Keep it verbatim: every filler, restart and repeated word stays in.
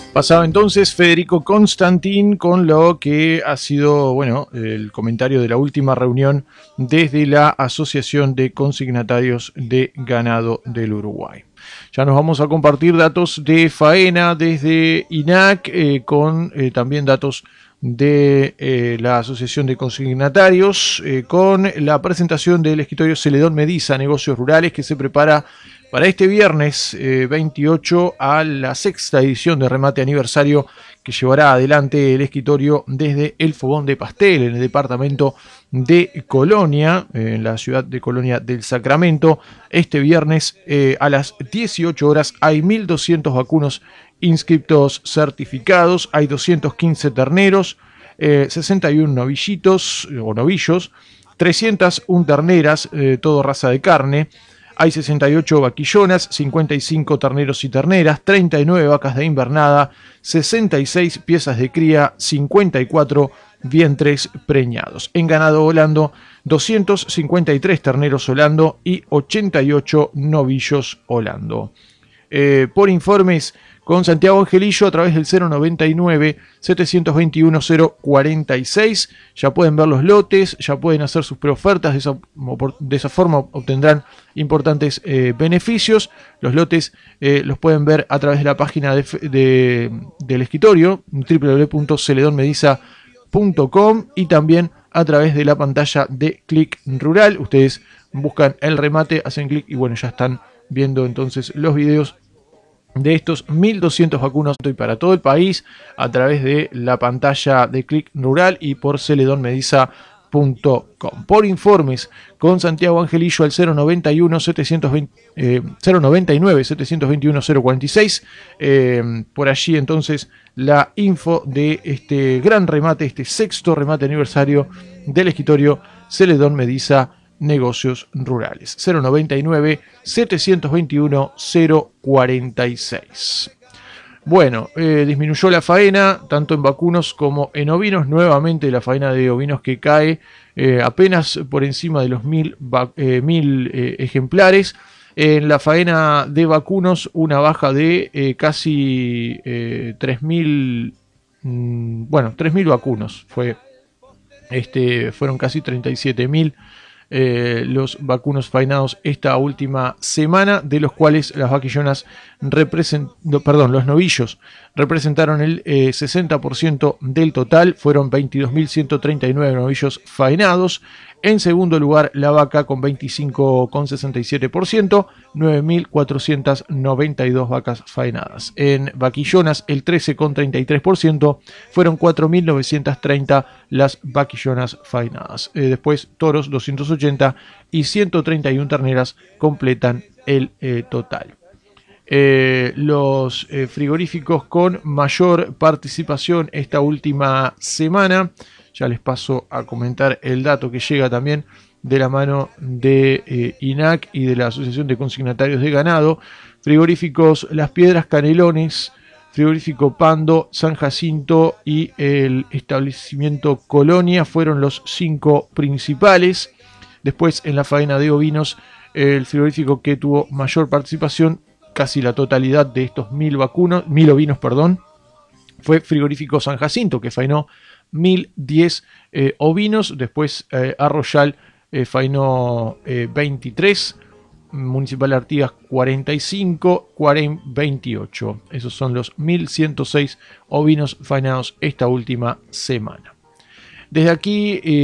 Pasaba entonces Federico Constantin con lo que ha sido, bueno, el comentario de la última reunión desde la Asociación de Consignatarios de Ganado del Uruguay. Ya nos vamos a compartir datos de faena desde I N A C eh, con eh, también datos de eh, la Asociación de Consignatarios eh, con la presentación del escritorio Celedón Mediza Negocios Rurales, que se prepara para este viernes eh, veintiocho a la sexta edición de remate aniversario que llevará adelante el escritorio desde el Fogón de Pastel en el departamento de Colonia, eh, en la ciudad de Colonia del Sacramento. Este viernes eh, a las dieciocho horas hay mil doscientos vacunos inscriptos certificados, hay doscientos quince terneros, eh, sesenta y uno novillitos o novillos, trescientas una terneras, eh, todo raza de carne. Hay sesenta y ocho vaquillonas, cincuenta y cinco terneros y terneras, treinta y nueve vacas de invernada, sesenta y seis piezas de cría, cincuenta y cuatro vientres preñados. En ganado holando, doscientos cincuenta y tres terneros holando y ochenta y ocho novillos holando. Eh, por informes con Santiago Angelillo a través del cero noventa y nueve, setecientos veintiuno, cero cuarenta y seis. Ya pueden ver los lotes, ya pueden hacer sus preofertas, de esa, de esa forma obtendrán importantes eh, beneficios. Los lotes eh, los pueden ver a través de la página de, de, del escritorio, doble u doble u doble u punto celedon mediza punto com, y también a través de la pantalla de Click Rural. Ustedes buscan el remate, hacen clic y bueno, ya están viendo entonces los videos de estos mil doscientos vacunos para todo el país a través de la pantalla de Click Rural y por celedon mediza punto com. Por informes con Santiago Angelillo al cero noventa y uno, setecientos veinte, eh, cero noventa y nueve, setecientos veintiuno, cero cuarenta y seis. Eh, por allí entonces la info de este gran remate, este sexto remate aniversario del escritorio Celedón Mediza Negocios Rurales. cero noventa y nueve, setecientos veintiuno, cero cuarenta y seis. Bueno, eh, disminuyó la faena, tanto en vacunos como en ovinos. Nuevamente la faena de ovinos que cae eh, apenas por encima de los mil, eh, mil eh, ejemplares. En la faena de vacunos, una baja de eh, casi eh, tres mil, mmm, bueno, tres mil vacunos. Fue, este, fueron casi treinta y siete mil. Eh, los vacunos faenados esta última semana, de los cuales las vaquillonas represent, perdón, los novillos representaron el eh, sesenta por ciento del total, fueron veintidós mil ciento treinta y nueve novillos faenados. En segundo lugar, la vaca con veinticinco coma sesenta y siete por ciento, nueve mil cuatrocientas noventa y dos vacas faenadas. En vaquillonas, el trece coma treinta y tres por ciento, fueron cuatro mil novecientas treinta las vaquillonas faenadas. Eh, después, toros, doscientos ochenta y ciento treinta y uno terneras completan el eh, total. Eh, los eh, frigoríficos con mayor participación esta última semana. Ya les paso a comentar el dato que llega también de la mano de eh, I N A C y de la Asociación de Consignatarios de Ganado. Frigoríficos Las Piedras Canelones, Frigorífico Pando, San Jacinto y el establecimiento Colonia fueron los cinco principales. Después, en la faena de ovinos, el frigorífico que tuvo mayor participación, casi la totalidad de estos mil vacunos, mil ovinos, perdón, fue Frigorífico San Jacinto, que faenó mil diez eh, ovinos. Después eh, Arroyal eh, faenó eh, veintitrés, Municipal de Artigas cuarenta y cinco, Cuarem veintiocho. Esos son los mil ciento seis ovinos faenados esta última semana. Desde aquí eh,